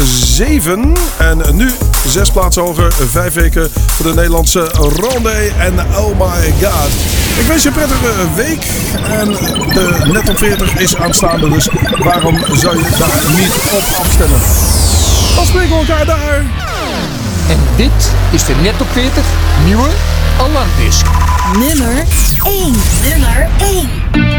7. En nu 6 plaatsen hoger. 5 weken voor de Nederlandse Rondé. En oh my god. Ik wens je een prettige week. En de Net op 40 is aanstaande. Dus waarom zou je daar niet op afstemmen? Dan spreken we elkaar daar. En dit is de Net op 40 nieuwe Alarmdisc. Nummer 1.